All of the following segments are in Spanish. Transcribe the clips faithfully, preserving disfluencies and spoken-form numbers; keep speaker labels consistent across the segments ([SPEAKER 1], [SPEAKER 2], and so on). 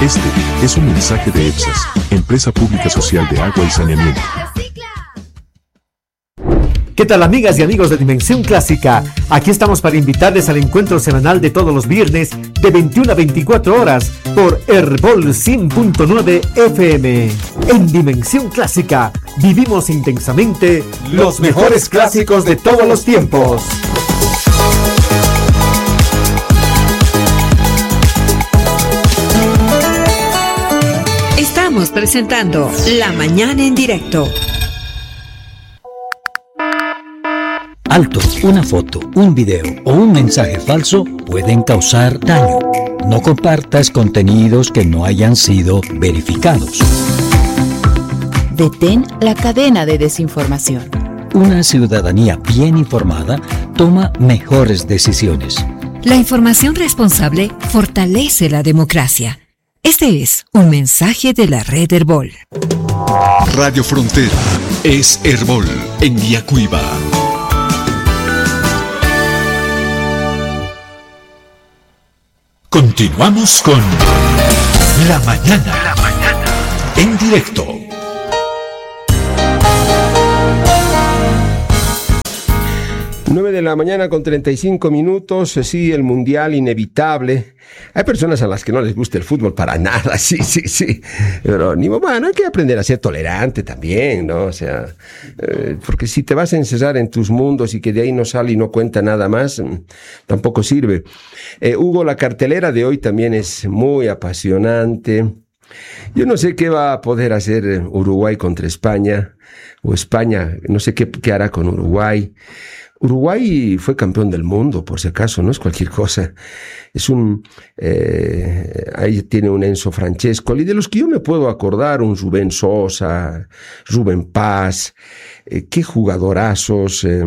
[SPEAKER 1] Este es un mensaje de EPSAS, Empresa Pública Social de Agua y Saneamiento.
[SPEAKER 2] ¿Qué tal, amigas y amigos de Dimensión Clásica? Aquí estamos para invitarles al encuentro semanal de todos los viernes de veintiuna a veinticuatro horas por Herbol cien punto nueve F M. En Dimensión Clásica vivimos intensamente los mejores clásicos de todos los tiempos.
[SPEAKER 3] Estamos presentando La Mañana en Directo.
[SPEAKER 4] Alto, una foto, un video o un mensaje falso pueden causar daño. No compartas contenidos que no hayan sido verificados.
[SPEAKER 5] Detén la cadena de desinformación.
[SPEAKER 4] Una ciudadanía bien informada toma mejores decisiones.
[SPEAKER 3] La información responsable fortalece la democracia. Este es un mensaje de la red Herbol.
[SPEAKER 1] Radio Frontera es Herbol en Villacuiva. Continuamos con La Mañana, La Mañana en directo.
[SPEAKER 6] nueve de la mañana con treinta y cinco minutos, sí, el mundial inevitable. Hay personas a las que no les gusta el fútbol para nada, sí, sí, sí. Pero ni bueno, hay que aprender a ser tolerante también, ¿no? O sea, eh, porque si te vas a encerrar en tus mundos y que de ahí no sale y no cuenta nada más, tampoco sirve. Eh, Hugo, la cartelera de hoy también es muy apasionante. Yo no sé qué va a poder hacer Uruguay contra España, o España, no sé qué, qué hará con Uruguay. Uruguay fue campeón del mundo, por si acaso, no es cualquier cosa. Es un, eh, ahí tiene un Enzo Francescoli, de los que yo me puedo acordar, un Rubén Sosa, Rubén Paz, eh, qué jugadorazos, eh,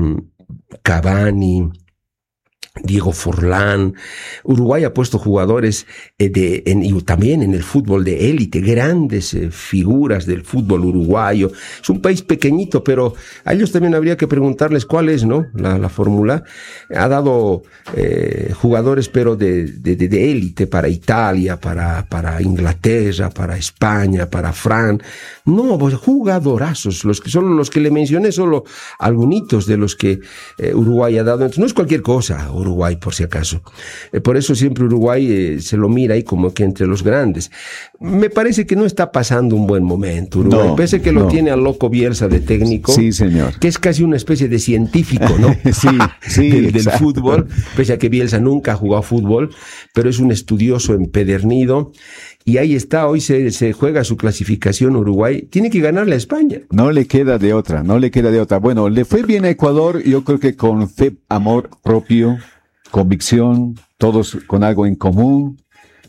[SPEAKER 6] Cavani, Diego Forlán. Uruguay ha puesto jugadores eh, de, en, y también en el fútbol de élite, grandes eh, figuras del fútbol uruguayo. Es un país pequeñito, pero a ellos también habría que preguntarles cuál es, ¿no? La, la fórmula. Ha dado eh, jugadores, pero de, de, de, de élite para Italia, para, para Inglaterra, para España, para Fran. No, pues jugadorazos, los que solo los que le mencioné, solo algunitos de los que eh, Uruguay ha dado. Entonces, no es cualquier cosa Uruguay, por si acaso. Eh, por eso siempre Uruguay eh, se lo mira ahí como que entre los grandes. Me parece que no está pasando un buen momento Uruguay, no, pese que no. Lo tiene al loco Bielsa de técnico.
[SPEAKER 7] Sí, señor.
[SPEAKER 6] Que es casi una especie de científico, ¿no?
[SPEAKER 7] sí, sí,
[SPEAKER 6] del, del fútbol, pese a que Bielsa nunca ha jugado fútbol, pero es un estudioso empedernido. Y ahí está, hoy se, se juega su clasificación Uruguay. Tiene que ganarle a España.
[SPEAKER 7] No le queda de otra, no le queda de otra. Bueno, le fue bien a Ecuador, yo creo que con fe, amor propio, convicción, todos con algo en común,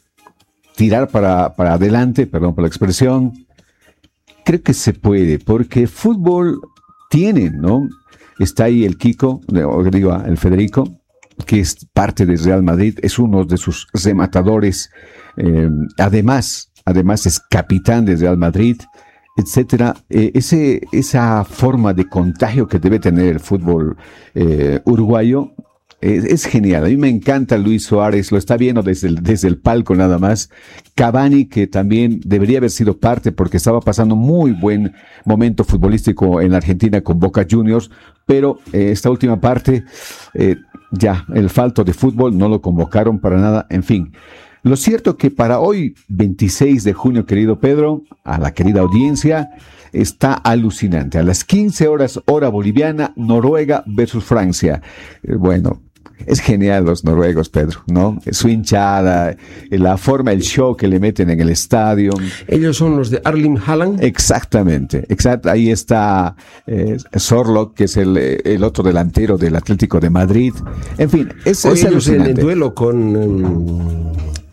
[SPEAKER 7] tirar para, para adelante, perdón por la expresión. Creo que se puede, porque fútbol tiene, ¿no? Está ahí el Kiko, o digo, el Federico, que es parte del Real Madrid, es uno de sus rematadores. Eh, además, además es capitán del Real Madrid, etcétera. Eh, ese, esa forma de contagio que debe tener el fútbol eh, uruguayo es, es genial. A mí me encanta Luis Suárez, lo está viendo desde el, desde el palco nada más. Cavani, que también debería haber sido parte porque estaba pasando muy buen momento futbolístico en la Argentina con Boca Juniors, pero eh, esta última parte, eh, ya, el falto de fútbol, no lo convocaron para nada, en fin. Lo cierto que para hoy, veintiséis de junio, querido Pedro, a la querida audiencia, está alucinante. A las quince horas, hora boliviana, Noruega versus Francia. Eh, bueno, es genial los noruegos, Pedro, ¿no? Su hinchada, la forma, el show que le meten en el estadio.
[SPEAKER 6] Ellos son los de Erling Haaland.
[SPEAKER 7] Exactamente, exacto. Ahí está eh, Sorloth, que es el, el otro delantero del Atlético de Madrid. En fin, es, es alucinante.
[SPEAKER 6] En el duelo con... Um...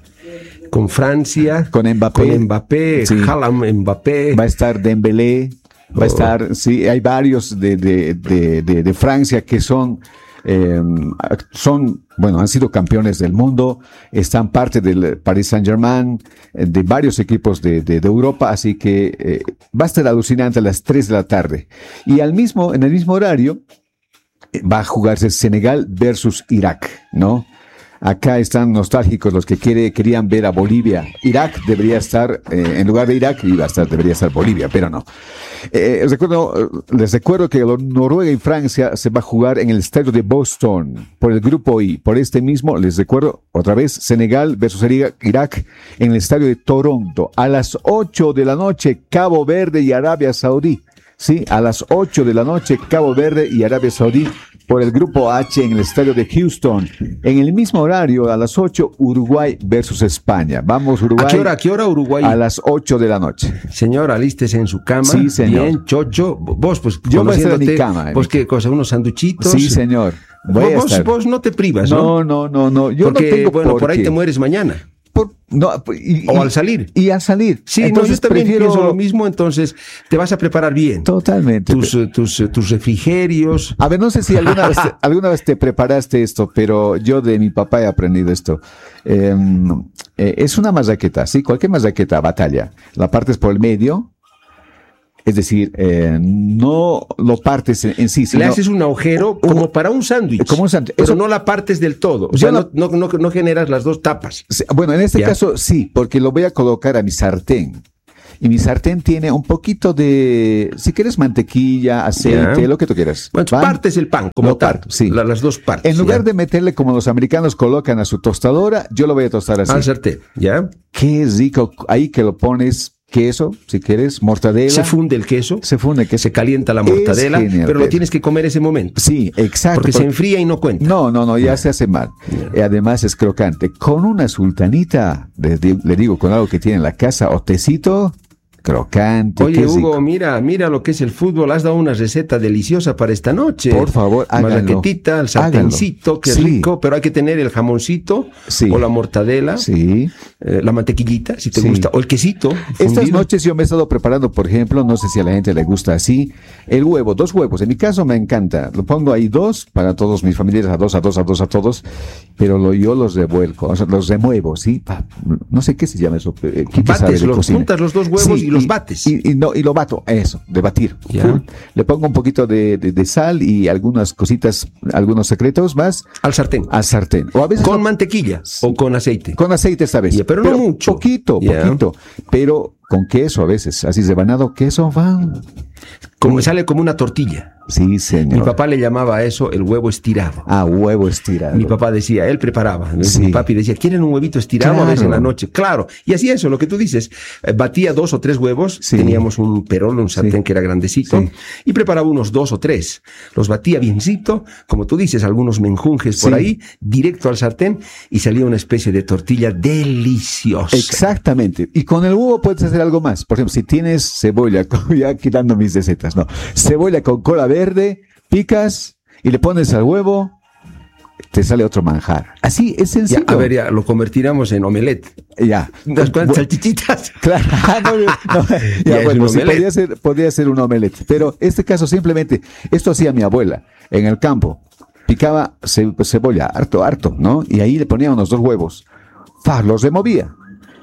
[SPEAKER 6] con Francia,
[SPEAKER 7] con Mbappé,
[SPEAKER 6] con Mbappé, sí. Haaland, Mbappé.
[SPEAKER 7] Va a estar Dembélé, va oh. a estar, sí, hay varios de, de, de, de, de Francia que son, eh, son, bueno, han sido campeones del mundo, están parte del Paris Saint-Germain, de varios equipos de, de, de Europa, así que eh, va a estar alucinante a las tres de la tarde. Y al mismo, en el mismo horario, va a jugarse Senegal versus Irak, ¿no? Acá están nostálgicos los que quiere, querían ver a Bolivia. Irak debería estar, eh, en lugar de Irak, iba a estar, debería estar Bolivia, pero no. Eh, les, recuerdo, les recuerdo que Noruega y Francia se va a jugar en el estadio de Boston por el grupo I. Por este mismo, les recuerdo otra vez, Senegal versus Irak en el estadio de Toronto a las ocho de la noche, Cabo Verde y Arabia Saudí. Sí, a las ocho de la noche, Cabo Verde y Arabia Saudí por el grupo H en el estadio de Houston. En el mismo horario, a las ocho, Uruguay versus España. Vamos, Uruguay.
[SPEAKER 6] ¿A qué hora, a qué hora Uruguay?
[SPEAKER 7] A las ocho de la noche.
[SPEAKER 6] Señor, alístese en su cama.
[SPEAKER 7] Sí, señor.
[SPEAKER 6] Bien, chocho. Vos, pues,
[SPEAKER 7] yo voy a estar en mi cama.
[SPEAKER 6] Pues, ¿qué cosa? ¿Unos sanduchitos?
[SPEAKER 7] Sí, señor. Voy
[SPEAKER 6] vos,
[SPEAKER 7] a estar.
[SPEAKER 6] vos no te privas, ¿no?
[SPEAKER 7] No, no, no, no. Yo
[SPEAKER 6] porque,
[SPEAKER 7] no tengo
[SPEAKER 6] bueno,
[SPEAKER 7] por,
[SPEAKER 6] por ahí
[SPEAKER 7] qué.
[SPEAKER 6] te mueres mañana.
[SPEAKER 7] Por, no, y,
[SPEAKER 6] o
[SPEAKER 7] y,
[SPEAKER 6] al salir.
[SPEAKER 7] Y al salir.
[SPEAKER 6] Sí,
[SPEAKER 7] entonces,
[SPEAKER 6] no, yo también
[SPEAKER 7] prefiero...
[SPEAKER 6] pienso lo mismo, entonces te vas a preparar bien.
[SPEAKER 7] Totalmente.
[SPEAKER 6] Tus, tus, tus refrigerios.
[SPEAKER 7] A ver, no sé si alguna vez, te, alguna vez te preparaste esto, pero yo de mi papá he aprendido esto. Eh, eh, es una mazaqueta, ¿sí? Cualquier mazaqueta, batalla. La partes por el medio. Es decir, eh, no lo partes en, en sí, sino...
[SPEAKER 6] Le haces un agujero como para un sándwich.
[SPEAKER 7] Como un sándwich.
[SPEAKER 6] Pero no la partes del todo. O sea, no, no, no, no generas las dos tapas.
[SPEAKER 7] Bueno, en este
[SPEAKER 6] ¿Ya?
[SPEAKER 7] caso sí, porque lo voy a colocar a mi sartén. Y mi sartén tiene un poquito de, si quieres, mantequilla, aceite,
[SPEAKER 6] ¿Ya?
[SPEAKER 7] lo que tú quieras.
[SPEAKER 6] Bueno,
[SPEAKER 7] ¿Va?
[SPEAKER 6] partes el pan como
[SPEAKER 7] Lo
[SPEAKER 6] tal.
[SPEAKER 7] parto, sí.
[SPEAKER 6] La, las dos partes.
[SPEAKER 7] En lugar
[SPEAKER 6] ¿ya?
[SPEAKER 7] de meterle como los americanos colocan a su tostadora, yo lo voy a tostar así.
[SPEAKER 6] Al sartén, ¿ya?
[SPEAKER 7] Qué rico. Ahí que lo pones... Queso, si quieres, mortadela.
[SPEAKER 6] Se funde el queso.
[SPEAKER 7] Se funde el queso.
[SPEAKER 6] Se calienta la mortadela,
[SPEAKER 7] genial,
[SPEAKER 6] pero lo tienes que comer ese momento.
[SPEAKER 7] Sí, exacto.
[SPEAKER 6] Porque, porque se enfría y no cuenta.
[SPEAKER 7] No, no, no, ya se hace mal. Y además es crocante. Con una sultanita, le, le digo, con algo que tiene en la casa, o tecito, crocante.
[SPEAKER 6] Oye, Hugo, mira, mira lo que es el fútbol. Has dado una receta deliciosa para esta noche.
[SPEAKER 7] Por favor, háganlo.
[SPEAKER 6] Mazaquetita, el sartencito, que
[SPEAKER 7] sí.
[SPEAKER 6] rico, pero hay que tener el jamoncito
[SPEAKER 7] sí.
[SPEAKER 6] o la mortadela,
[SPEAKER 7] sí.
[SPEAKER 6] eh, la mantequillita, si te
[SPEAKER 7] sí.
[SPEAKER 6] gusta, o el quesito.
[SPEAKER 7] Estas
[SPEAKER 6] fundido.
[SPEAKER 7] noches yo me he estado preparando, por ejemplo, no sé si a la gente le gusta así, el huevo, dos huevos. En mi caso me encanta. Lo pongo ahí dos para todos mis familiares, a dos, a dos, a dos, a todos, pero lo, yo los revuelco, o sea, los remuevo, ¿sí? No sé qué se llama eso. ¿Quién
[SPEAKER 6] Bates,
[SPEAKER 7] sabe de
[SPEAKER 6] los
[SPEAKER 7] cocina?
[SPEAKER 6] juntas los dos huevos
[SPEAKER 7] Sí,
[SPEAKER 6] y los
[SPEAKER 7] y,
[SPEAKER 6] bates.
[SPEAKER 7] Y, y, no, y lo bato, eso, de batir.
[SPEAKER 6] Ya.
[SPEAKER 7] Le pongo un poquito de, de, de sal y algunas cositas, algunos secretos más.
[SPEAKER 6] Al sartén.
[SPEAKER 7] Al sartén. O a veces
[SPEAKER 6] ¿Con
[SPEAKER 7] no,
[SPEAKER 6] mantequilla o con aceite?
[SPEAKER 7] con aceite esta vez.
[SPEAKER 6] Ya, pero no mucho.
[SPEAKER 7] Poquito,
[SPEAKER 6] Ya.
[SPEAKER 7] poquito. Pero con queso a veces, así rebanado, queso van.
[SPEAKER 6] Como sale como una tortilla.
[SPEAKER 7] Sí, señor.
[SPEAKER 6] Mi papá le llamaba a eso el huevo estirado.
[SPEAKER 7] Ah, huevo estirado.
[SPEAKER 6] Mi papá decía, él preparaba.
[SPEAKER 7] Sí.
[SPEAKER 6] Mi papi decía, ¿quieren un huevito estirado
[SPEAKER 7] Claro.
[SPEAKER 6] a veces en la noche? Claro. Y hacía eso, lo que tú dices. Eh, batía dos o tres huevos.
[SPEAKER 7] Sí.
[SPEAKER 6] Teníamos un perol, un sartén
[SPEAKER 7] Sí.
[SPEAKER 6] que era grandecito.
[SPEAKER 7] Sí.
[SPEAKER 6] Y preparaba unos dos o tres. Los batía biencito, como tú dices, algunos menjunjes por
[SPEAKER 7] Sí.
[SPEAKER 6] ahí, directo al sartén, y salía una especie de tortilla deliciosa.
[SPEAKER 7] Exactamente. Y con el huevo puedes hacer algo más. Por ejemplo, si tienes cebolla, ya quitando mis recetas, no. Cebolla con cola verde, picas y le pones al huevo, te sale otro manjar. Así es
[SPEAKER 6] Ya,
[SPEAKER 7] sencillo.
[SPEAKER 6] a ver, ya lo convertiremos en omelette.
[SPEAKER 7] Ya.
[SPEAKER 6] Unas cuantas
[SPEAKER 7] Bu-
[SPEAKER 6] salchichitas.
[SPEAKER 7] Claro, Ah, no, no, ya,
[SPEAKER 6] Ya es
[SPEAKER 7] bueno,
[SPEAKER 6] un
[SPEAKER 7] sí,
[SPEAKER 6] omelette.
[SPEAKER 7] podría ser, podría ser un omelette, pero este caso simplemente, esto hacía mi abuela en el campo, picaba ce- cebolla, harto, harto, ¿no? Y ahí le ponía unos dos huevos, ¡fa! Los removía.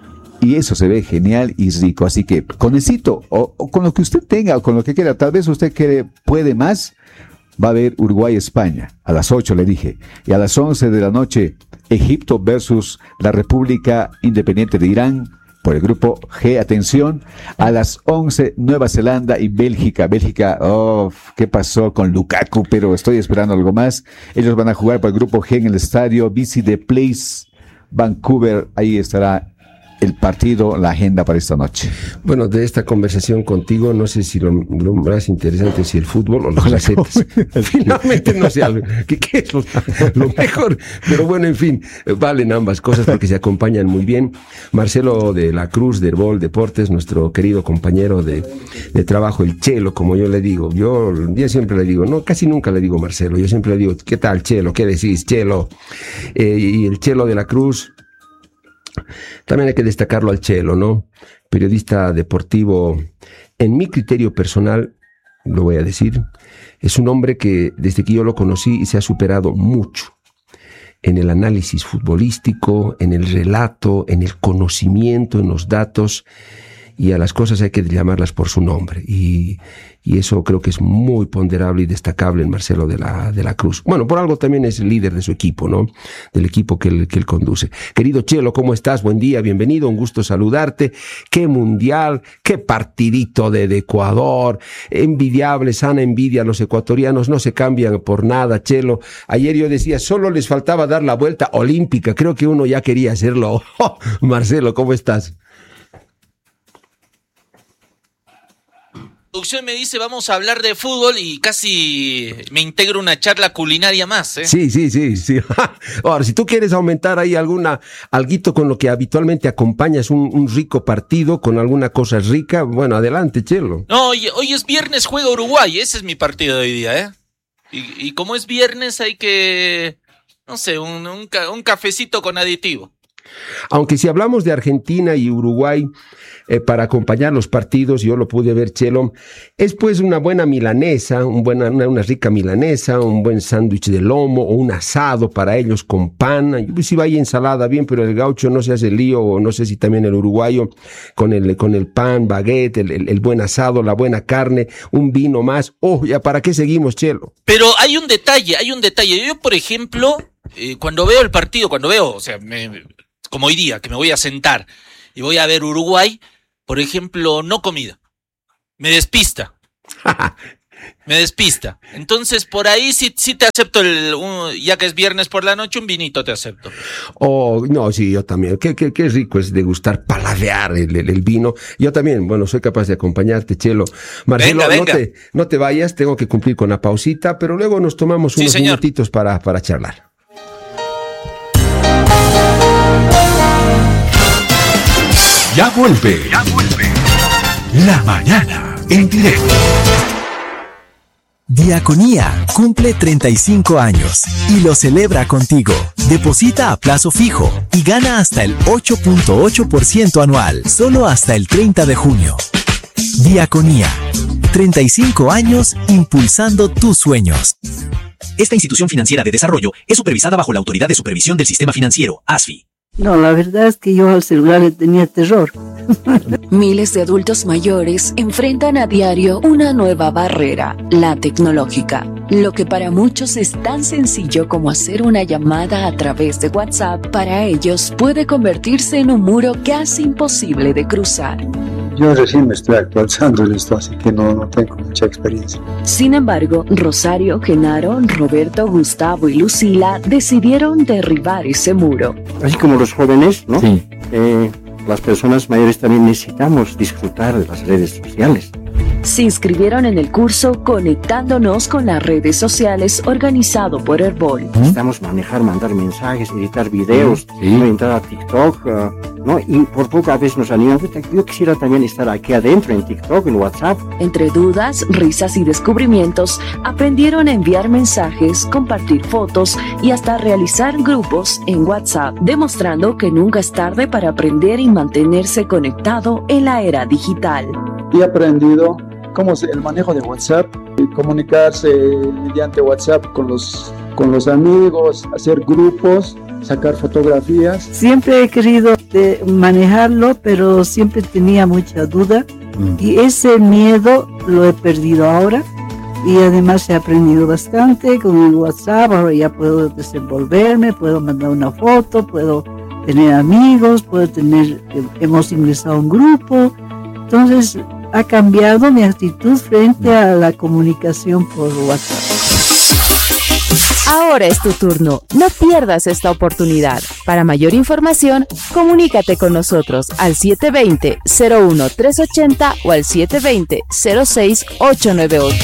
[SPEAKER 7] Y eso se ve genial y rico, así que con esito, o, o con lo que usted tenga, o con lo que quiera, tal vez usted quiere, puede más, va a haber Uruguay-España, a las ocho le dije, y a las once de la noche, Egipto versus la República Independiente de Irán, por el grupo G, atención, a las once, Nueva Zelanda y Bélgica. Bélgica, oh, ¿qué pasó con Lukaku? Pero estoy esperando algo más. Ellos van a jugar por el grupo G en el estadio B C The Place, Vancouver, ahí estará el partido, la agenda para esta noche.
[SPEAKER 6] Bueno, de esta conversación contigo, no sé si lo, lo más interesante es si el fútbol o los recetas. Finalmente no sé algo, ¿qué, qué es lo, lo mejor? Pero bueno, en fin, valen ambas cosas porque se acompañan muy bien. Marcelo de la Cruz, de Herbol Deportes, nuestro querido compañero de, de trabajo, el Chelo, como yo le digo. Yo, yo siempre le digo, no, casi nunca le digo Marcelo, yo siempre le digo, ¿qué tal, Chelo? ¿Qué decís, Chelo? Eh, y el Chelo de la Cruz... También hay que destacarlo al Chelo, ¿no? Periodista deportivo, en mi criterio personal, lo voy a decir, es un hombre que desde que yo lo conocí se ha superado mucho en el análisis futbolístico, en el relato, en el conocimiento, en los datos, y a las cosas hay que llamarlas por su nombre. Y, y eso creo que es muy ponderable y destacable en Marcelo de la, de la Cruz. Bueno, por algo también es el líder de su equipo, ¿no? Del equipo que él, que él conduce. Querido Chelo, ¿cómo estás? Buen día, bienvenido, un gusto saludarte. Qué mundial, qué partidito de, de Ecuador, envidiable, sana envidia, los ecuatorianos no se cambian por nada, Chelo. Ayer yo decía, solo les faltaba dar la vuelta olímpica, creo que uno ya quería hacerlo. Oh, Marcelo, ¿cómo estás?
[SPEAKER 8] Producción me dice, vamos a hablar de fútbol y casi me integro una charla culinaria más, ¿eh?
[SPEAKER 6] Sí, sí, sí, sí. Ahora, si tú quieres aumentar ahí alguna, alguito con lo que habitualmente acompañas un, un rico partido, con alguna cosa rica, bueno, adelante, Chelo.
[SPEAKER 8] No, hoy, hoy es viernes, juega Uruguay, ese es mi partido de hoy día, ¿eh? Y, y como es viernes hay que, no sé, un, un, un cafecito con aditivo.
[SPEAKER 6] Aunque si hablamos de Argentina y Uruguay eh, para acompañar los partidos, yo lo pude ver, Chelo, es pues una buena milanesa, un buena, una, una rica milanesa, un buen sándwich de lomo o un asado para ellos con pan. Pues si vaya ensalada bien, pero el gaucho no se hace lío, o no sé si también el uruguayo, con el, con el pan, baguette, el, el, el buen asado, la buena carne, un vino más. Oh, ya, ¿para qué seguimos, Chelo?
[SPEAKER 8] Pero hay un detalle, hay un detalle. Yo, por ejemplo, eh, cuando veo el partido, cuando veo, o sea, me... como hoy día, que me voy a sentar y voy a ver Uruguay, por ejemplo, no comida. Me despista. Me despista. Entonces, por ahí sí, sí te acepto, el, un, ya que es viernes por la noche, un vinito te acepto.
[SPEAKER 6] Oh, no, sí, yo también. Qué, qué, qué rico es degustar, paladear el, el, el vino. Yo también, bueno, soy capaz de acompañarte, Chelo. Marcelo,
[SPEAKER 8] venga, venga.
[SPEAKER 6] No, te, no te vayas, tengo que cumplir con la pausita, pero luego nos tomamos unos sí, minutitos para, para charlar.
[SPEAKER 1] Ya vuelve, ya vuelve. La mañana en directo.
[SPEAKER 9] Diaconía cumple treinta y cinco años y lo celebra contigo. Deposita a plazo fijo y gana hasta el ocho punto ocho por ciento anual, solo hasta el treinta de junio. Diaconía, treinta y cinco años impulsando tus sueños.
[SPEAKER 10] Esta institución financiera de desarrollo es supervisada bajo la Autoridad de Supervisión del Sistema Financiero, A S F I.
[SPEAKER 11] No, la verdad es que yo al celular le tenía terror.
[SPEAKER 5] Miles de adultos mayores enfrentan a diario una nueva barrera, la tecnológica. Lo que para muchos es tan sencillo como hacer una llamada a través de WhatsApp, para ellos puede convertirse en un muro casi imposible de cruzar.
[SPEAKER 12] Yo recién me estoy actualizando en esto, así que no, no tengo mucha experiencia.
[SPEAKER 5] Sin embargo, Rosario, Genaro, Roberto, Gustavo y Lucila decidieron derribar ese muro.
[SPEAKER 13] Así como los jóvenes, ¿no?
[SPEAKER 7] Sí.
[SPEAKER 13] Eh, las personas mayores también necesitamos disfrutar de las redes sociales.
[SPEAKER 5] Se inscribieron en el curso Conectándonos con las redes sociales, organizado por Herbol.
[SPEAKER 13] Necesitamos manejar, mandar mensajes, editar videos,
[SPEAKER 7] sí.
[SPEAKER 13] ¿no? Entrar a TikTok, uh, ¿no? Y por poco a veces nos animamos. Yo quisiera también estar aquí adentro en TikTok, en WhatsApp.
[SPEAKER 5] Entre dudas, risas y descubrimientos, aprendieron a enviar mensajes, compartir fotos y hasta realizar grupos en WhatsApp, demostrando que nunca es tarde para aprender y mantenerse conectado en la era digital.
[SPEAKER 12] Y he aprendido cómo es el manejo de WhatsApp, comunicarse mediante WhatsApp con los, con los amigos, hacer grupos, sacar fotografías.
[SPEAKER 11] Siempre he querido de manejarlo, pero siempre tenía mucha duda. Mm. Y ese miedo lo he perdido ahora. Y además he aprendido bastante con el WhatsApp. Ahora ya puedo desenvolverme, puedo mandar una foto, puedo tener amigos, puedo tener, hemos ingresado a un grupo. Entonces ha cambiado mi actitud frente a la comunicación por WhatsApp.
[SPEAKER 5] Ahora es tu turno. No pierdas esta oportunidad. Para mayor información, comunícate con nosotros al siete dos cero, cero uno tres ocho cero o al siete dos cero, cero seis ocho nueve ocho.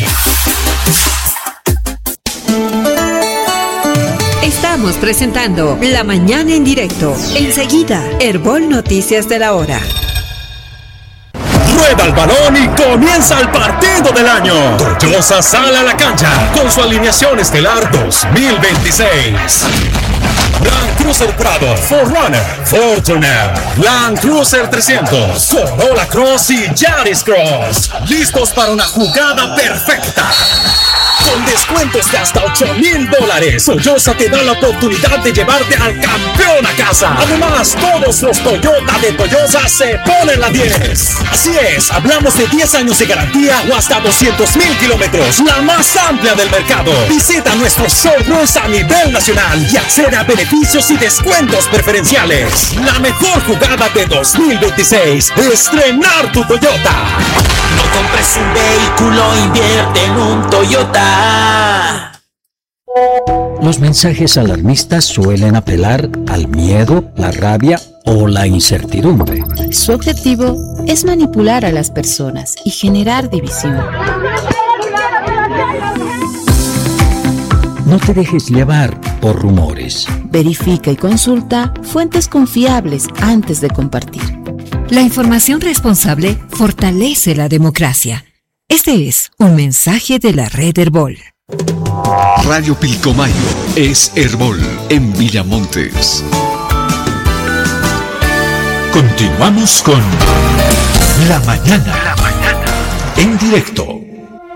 [SPEAKER 3] Estamos presentando La Mañana en Directo. Enseguida, Herbol Noticias de la Hora.
[SPEAKER 14] Rueda el balón y comienza el partido del año. Toyosa sale a la cancha con su alineación estelar dos mil veintiséis. Land Cruiser Prado, cuatro Runner, Fortuner, Land Cruiser trescientos, Corolla Cross y Yaris Cross. Listos para una jugada perfecta. Con descuentos de hasta ocho mil dólares, Toyota te da la oportunidad de llevarte al campeón a casa. Además, todos los Toyota de Toyosa se ponen la diez. Así es, hablamos de diez años de garantía o hasta doscientos mil kilómetros, la más amplia del mercado. Visita nuestros showrooms a nivel nacional y accede a beneficios y descuentos preferenciales. La mejor jugada de dos mil veintiséis, estrenar tu Toyota.
[SPEAKER 15] No compres un vehículo, invierte en un Toyota.
[SPEAKER 4] Los mensajes alarmistas suelen apelar al miedo, la rabia o la incertidumbre.
[SPEAKER 16] Su objetivo es manipular a las personas y generar división.
[SPEAKER 4] No te dejes llevar por rumores.
[SPEAKER 16] Verifica y consulta fuentes confiables antes de compartir.
[SPEAKER 3] La información responsable fortalece la democracia. Este es un mensaje de la red Herbol.
[SPEAKER 17] Radio Pilcomayo es Herbol en Villamontes.
[SPEAKER 1] Continuamos con La Mañana. La Mañana. En directo.